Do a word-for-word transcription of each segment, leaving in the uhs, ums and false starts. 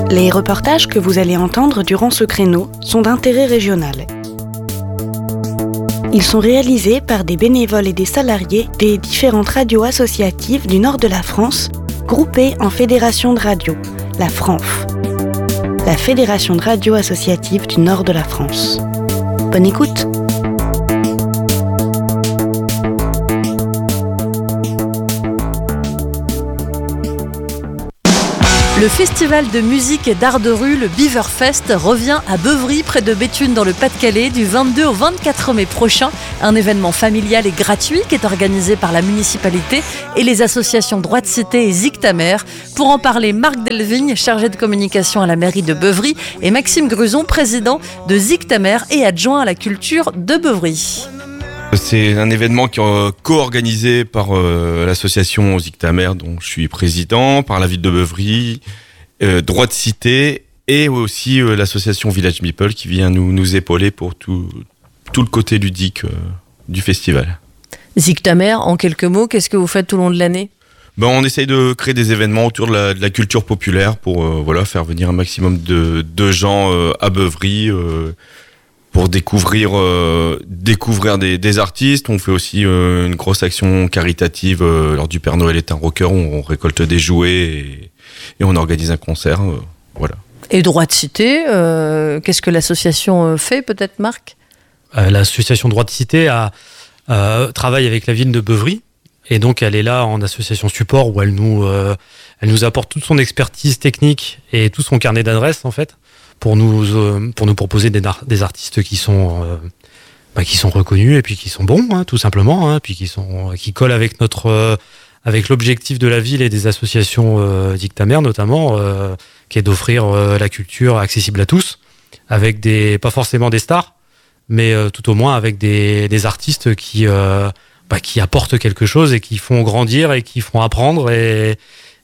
Les reportages que vous allez entendre durant ce créneau sont d'intérêt régional. Ils sont réalisés par des bénévoles et des salariés des différentes radios associatives du nord de la France, groupées en fédération de radio, la FRANF, la Fédération de radio associative du nord de la France. Bonne écoute! Le festival de musique et d'art de rue, le Beaverfest, revient à Beuvry, près de Béthune, dans le Pas-de-Calais, du vingt-deux au vingt-quatre mai prochain. Un événement familial et gratuit qui est organisé par la municipalité et les associations Droit de Cité et Zik ta mère. Pour en parler, Marc Delvigne, chargé de communication à la mairie de Beuvry, et Maxime Gruson, président de Zik ta mère et adjoint à la culture de Beuvry. C'est un événement qui est co-organisé par euh, l'association Zik ta mère, dont je suis président, par la ville de Beuvry, euh, Droit de Cité, et aussi euh, l'association Village Meeple qui vient nous, nous épauler pour tout, tout le côté ludique euh, du festival. Zik ta mère, en quelques mots, qu'est-ce que vous faites tout au long de l'année ? Ben, on essaye de créer des événements autour de la, de la culture populaire pour euh, voilà, faire venir un maximum de, de gens euh, à Beuvry, euh, pour découvrir euh, découvrir des, des artistes. On fait aussi euh, une grosse action caritative euh, lors du Père Noël est un rocker, où on récolte des jouets et, et on organise un concert. Euh, voilà. Et Droit de Cité, euh, qu'est-ce que l'association fait, peut-être, Marc ? euh, L'association Droit de Cité a, euh, travaille avec la ville de Beuvry, et donc elle est là en association support, où elle nous, euh, elle nous apporte toute son expertise technique et tout son carnet d'adresses, en fait, pour nous euh, pour nous proposer des, des artistes qui sont euh, bah, qui sont reconnus et puis qui sont bons, hein, tout simplement, hein, puis qui sont qui collent avec notre euh, avec l'objectif de la ville et des associations euh, Zik ta mère notamment, euh, qui est d'offrir euh, la culture accessible à tous, avec des pas forcément des stars, mais euh, tout au moins avec des des artistes qui euh, bah, qui apportent quelque chose et qui font grandir et qui font apprendre et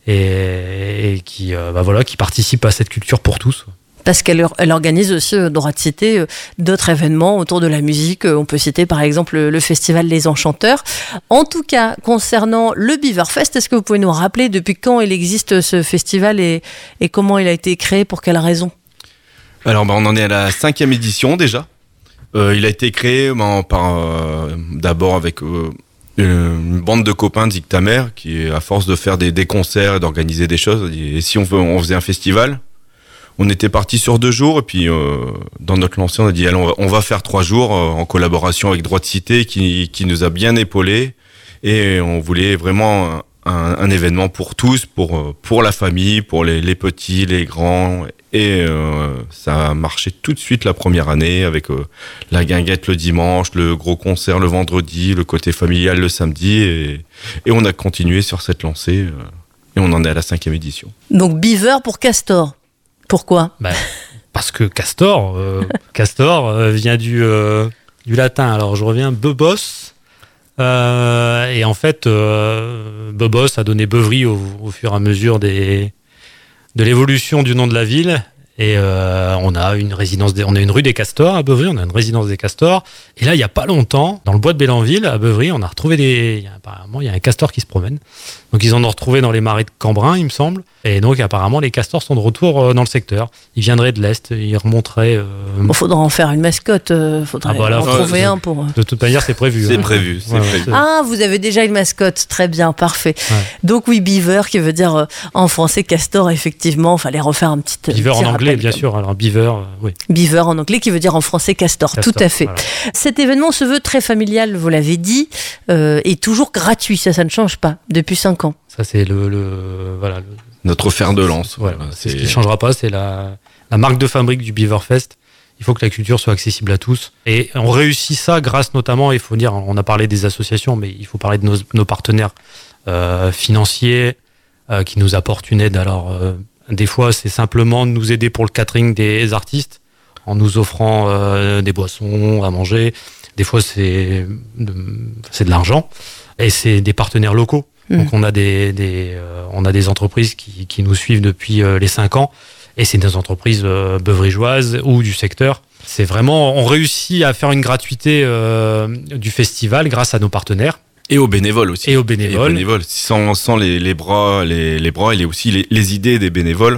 et, et qui euh, bah, voilà qui participent à cette culture pour tous. Parce qu'elle elle organise aussi, euh, Droit de Cité, euh, d'autres événements autour de la musique. Euh, on peut citer par exemple le, le festival Les Enchanteurs. En tout cas, concernant le Beaverfest, est-ce que vous pouvez nous rappeler depuis quand il existe ce festival et, et comment il a été créé, pour quelle raison ? Alors bah, on en est à la cinquième édition déjà. Euh, il a été créé bah, par, euh, d'abord avec euh, une bande de copains de Zik ta mère, qui, à force de faire des, des concerts et d'organiser des choses, et si on, veut, on faisait un festival. On était parti sur deux jours, et puis euh, dans notre lancée, on a dit allez, on va, on va faire trois jours euh, en collaboration avec Droit de Cité, qui, qui nous a bien épaulés, et on voulait vraiment un, un événement pour tous, pour pour la famille, pour les, les petits, les grands, et euh, ça a marché tout de suite la première année avec euh, la guinguette le dimanche, le gros concert le vendredi, le côté familial le samedi, et, et on a continué sur cette lancée, euh, et on en est à la cinquième édition. Donc Beaver pour Castor. Pourquoi ? bah, Parce que Castor, euh, Castor euh, vient du, euh, du latin. Alors je reviens, Bebos. Euh, et en fait, euh, Bebos a donné Beuvry au, au fur et à mesure des, de l'évolution du nom de la ville. Et euh, on a une résidence, des, on a une rue des Castors à Beuvry, on a une résidence des Castors. Et là, il y a pas longtemps, dans le bois de Bélanville à Beuvry, on a retrouvé des, il y a, apparemment, il y a un castor qui se promène. Donc ils en ont retrouvé dans les marais de Cambrin, il me semble. Et donc apparemment, les castors sont de retour dans le secteur. Ils viendraient de l'est, ils remonteraient. Euh... Bon, faudra en faire une mascotte. Euh, faudrait ah bah là, en trouver euh, un pour. De toute manière, c'est prévu. C'est hein. prévu. C'est ouais, prévu. c'est... Ah, vous avez déjà une mascotte, très bien, parfait. Ouais. Donc oui, Beaver, qui veut dire euh, en français castor, effectivement. Fallait refaire un petit. Beaver petit en anglais, rappel, bien comme. sûr. Alors Beaver, euh, oui. Beaver en anglais, qui veut dire en français castor. castor tout à fait. Voilà. Cet événement se veut très familial, vous l'avez dit, euh, et toujours gratuit. Ça, ça ne change pas depuis cinq ans. Ça, c'est le, le voilà. Le... Notre fer de lance. Voilà, c'est, c'est ce qui ne changera pas, c'est la, la marque de fabrique du Beaverfest. Il faut que la culture soit accessible à tous. Et on réussit ça grâce notamment, il faut dire, on a parlé des associations, mais il faut parler de nos, nos partenaires euh, financiers euh, qui nous apportent une aide. Alors, euh, des fois, c'est simplement de nous aider pour le catering des artistes, en nous offrant euh, des boissons à manger. Des fois, c'est de, c'est de l'argent. Et c'est des partenaires locaux. Donc on a des, des euh, on a des entreprises qui, qui nous suivent depuis euh, les cinq ans, et c'est des entreprises euh, beuvrigeoises ou du secteur. C'est vraiment, on réussit à faire une gratuité euh, du festival grâce à nos partenaires. Et aux bénévoles aussi. Et aux bénévoles. Et aux bénévoles. Sans, sans les, les bras, les, les bras et les, aussi les, les idées des bénévoles,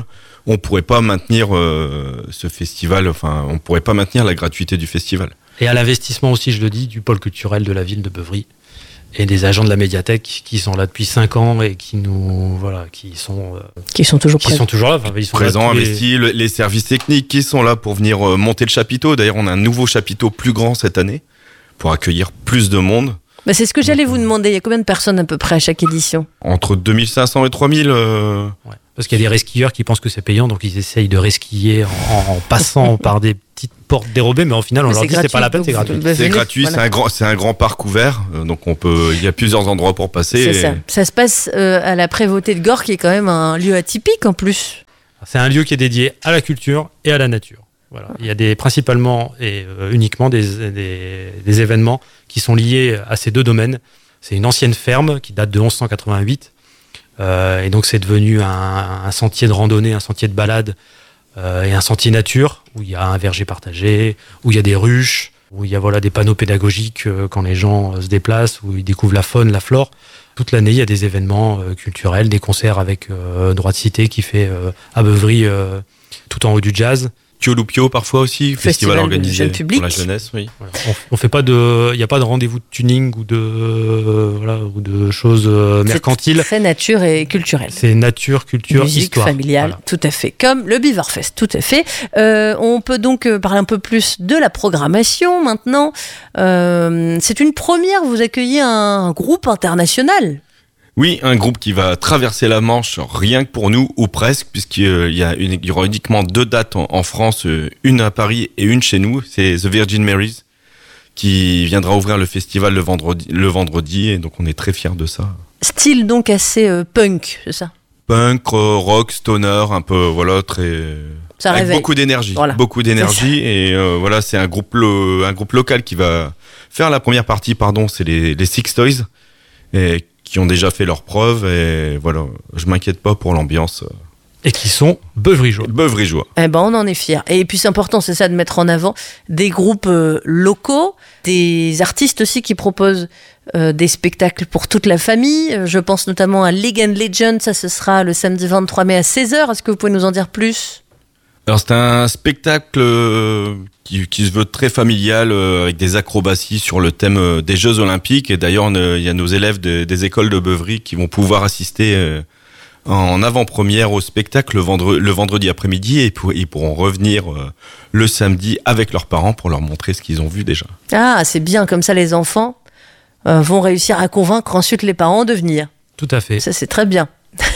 on pourrait pas maintenir euh, ce festival, enfin, on pourrait pas maintenir la gratuité du festival. Et à l'investissement aussi, je le dis, du pôle culturel de la ville de Beuvry et des agents de la médiathèque qui sont là depuis cinq ans et qui nous, voilà, qui sont, euh, qui sont toujours qui sont toujours là. Enfin, ils sont présents, là investis, les... les services techniques qui sont là pour venir euh, monter le chapiteau. D'ailleurs, on a un nouveau chapiteau plus grand cette année pour accueillir plus de monde. Bah c'est ce que j'allais vous demander. Il y a combien de personnes à peu près à chaque édition ? Entre deux mille cinq cents et trois mille. Euh... Ouais. Parce qu'il y a des resquilleurs qui pensent que c'est payant, donc ils essayent de resquiller en, en passant par des petites portes dérobées, mais au final, on mais leur dit gratuit, c'est pas la peine, c'est gratuit. C'est venez, gratuit, voilà. c'est un grand, c'est un grand parc ouvert, donc on peut, il y a plusieurs endroits pour passer. C'est et... ça. Ça se passe euh, à la Prévôté de Gorre, qui est quand même un lieu atypique en plus. C'est un lieu qui est dédié à la culture et à la nature. Voilà. Il y a des, principalement et euh, uniquement des, des, des événements qui sont liés à ces deux domaines. C'est une ancienne ferme qui date de onze cent quatre-vingt-huit. Euh, et donc c'est devenu un, un sentier de randonnée, un sentier de balade euh, et un sentier nature où il y a un verger partagé, où il y a des ruches, où il y a voilà, des panneaux pédagogiques euh, quand les gens euh, se déplacent, où ils découvrent la faune, la flore. Toute l'année, il y a des événements euh, culturels, des concerts avec euh, Droit de Cité qui fait euh, à Beuvry euh, tout en haut du jazz. Tiolupio parfois aussi, festival, festival organisé pour la jeunesse, oui. Voilà. On, on fait pas de, il n'y a pas de rendez-vous de tuning ou de, euh, voilà, ou de choses euh, mercantiles. C'est très nature et culturel. C'est nature, culture, musique, histoire. familiale, voilà. Tout à fait. Comme le Beaverfest, tout à fait. Euh, on peut donc parler un peu plus de la programmation maintenant. Euh, c'est une première, vous accueillez un groupe international. Oui, un groupe qui va traverser la Manche rien que pour nous, ou presque, puisqu'il y, a une, il y aura uniquement deux dates en, en France, une à Paris et une chez nous. C'est The Virgin Marys, qui viendra ouvrir le festival le vendredi, le vendredi et donc on est très fiers de ça. Style donc assez euh, punk, c'est ça ? Punk, rock, stoner, un peu, voilà, très... Ça avec réveille. beaucoup d'énergie, voilà. beaucoup d'énergie et euh, voilà, c'est un groupe, le, un groupe local qui va faire la première partie, pardon, c'est les, les Six Toys, et qui ont déjà fait leurs preuves et voilà, je m'inquiète pas pour l'ambiance. Et qui sont beuvrigeois. Beuvrigeois. Eh ben, on en est fiers. Et puis c'est important, c'est ça, de mettre en avant des groupes euh, locaux, des artistes aussi qui proposent euh, des spectacles pour toute la famille. Je pense notamment à League and Legend, ça ce sera le samedi vingt-trois mai à seize heures. Est-ce que vous pouvez nous en dire plus ? Alors c'est un spectacle euh, qui, qui se veut très familial euh, avec des acrobaties sur le thème euh, des Jeux Olympiques et d'ailleurs il y a nos élèves de, des écoles de Beuvry qui vont pouvoir assister euh, en avant-première au spectacle le, vendre, le vendredi après-midi et pour, ils pourront revenir euh, le samedi avec leurs parents pour leur montrer ce qu'ils ont vu déjà. Ah, c'est bien, comme ça les enfants euh, vont réussir à convaincre ensuite les parents de venir. Tout à fait. Ça c'est très bien.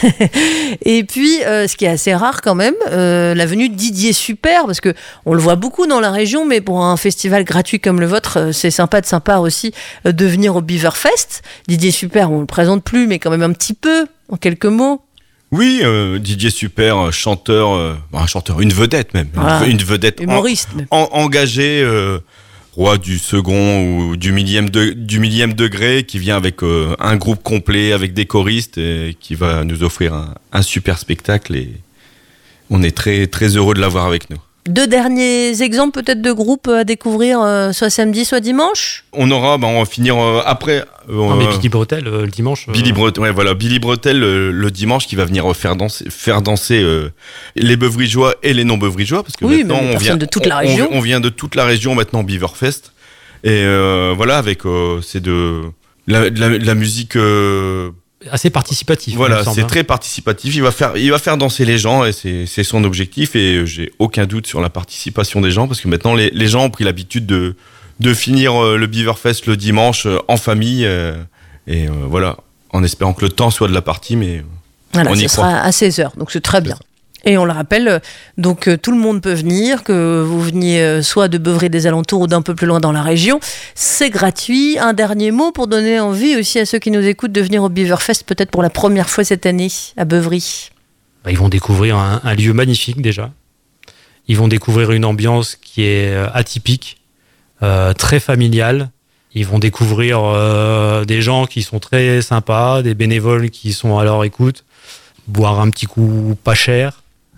Et puis, euh, ce qui est assez rare quand même, euh, la venue de Didier Super, parce que on le voit beaucoup dans la région, mais pour un festival gratuit comme le vôtre, euh, c'est sympa de sympa aussi euh, de venir au Beaverfest. Didier Super, on le présente plus, mais quand même un petit peu, en quelques mots. Oui, euh, Didier Super, chanteur, euh, un chanteur, une vedette même, voilà. une, une vedette humoriste, en, même. En, engagée. Euh, roi du second ou du millième, de, du millième degré qui vient avec euh, un groupe complet, avec des choristes et qui va nous offrir un, un super spectacle et on est très, très heureux de l'avoir avec nous. Deux derniers exemples peut-être de groupes à découvrir euh, soit samedi, soit dimanche. On aura, bah, on va finir euh, après. Euh, non, mais Billy Bretel euh, le dimanche. Euh... Billy Bretel, ouais, voilà, Billy Bretel le, le dimanche qui va venir faire danser, faire danser euh, les Beuvrigeois et les non-Beuvrigeois parce que oui, maintenant mais on vient de toute la on, région. On, on vient de toute la région maintenant Beaverfest et euh, voilà avec euh, c'est de la, de la, de la musique. Euh, assez participatif. Voilà, c'est très participatif. Il va faire, il va faire danser les gens et c'est, c'est son objectif. Et j'ai aucun doute sur la participation des gens parce que maintenant les, les gens ont pris l'habitude de, de finir le Beaverfest le dimanche en famille. Euh, et euh, voilà, en espérant que le temps soit de la partie, mais voilà, on y ce croit. sera à seize heures, donc c'est très bien. Et on le rappelle, donc tout le monde peut venir, que vous veniez soit de Beuvry des alentours ou d'un peu plus loin dans la région. C'est gratuit. Un dernier mot pour donner envie aussi à ceux qui nous écoutent de venir au Beaverfest, peut-être pour la première fois cette année à Beuvry. Bah, ils vont découvrir un, un lieu magnifique déjà. Ils vont découvrir une ambiance qui est atypique, euh, très familiale. Ils vont découvrir euh, des gens qui sont très sympas, des bénévoles qui sont à leur écoute, boire un petit coup pas cher.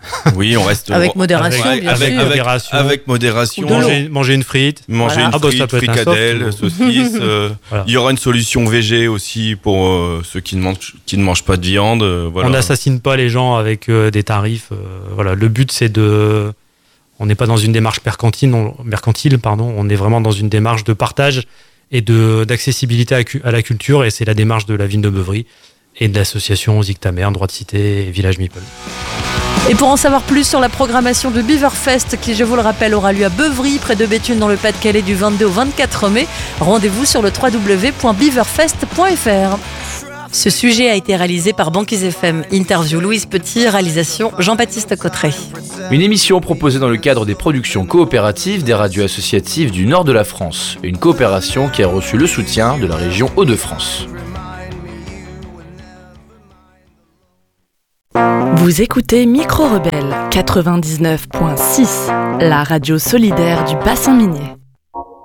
Oui, on reste avec modération, avec, bien avec, sûr. avec, modération. avec modération. Manger, manger une frite. Manger Voilà. une Ah bah, ça frite, peut être un fricadelle, soft ou- saucisse. euh, Voilà. Il y aura une solution végé aussi pour euh, ceux qui ne mangent qui ne mangent pas de viande. euh, voilà. On n'assassine pas les gens avec euh, des tarifs. euh, voilà, le but c'est de. On n'est pas dans une démarche mercantile, on, mercantile, pardon. On est vraiment dans une démarche de partage et de d'accessibilité à, cu- à la culture. Et c'est la démarche de la ville de Beuvry et de l'association Zik Ta Mère, Droit de Cité et Village Meeple. Et pour en savoir plus sur la programmation de Beaverfest, qui, je vous le rappelle, aura lieu à Beuvry, près de Béthune, dans le Pas-de-Calais, du vingt-deux au vingt-quatre mai, rendez-vous sur le w w w point beaverfest point f r. Ce sujet a été réalisé par Banquise F M. Interview Louise Petit, réalisation Jean-Baptiste Cotteret. Une émission proposée dans le cadre des productions coopératives des radios associatives du nord de la France. Une coopération qui a reçu le soutien de la région Hauts-de-France. Vous écoutez Micro Rebelle quatre-vingt-dix-neuf point six, la radio solidaire du bassin minier.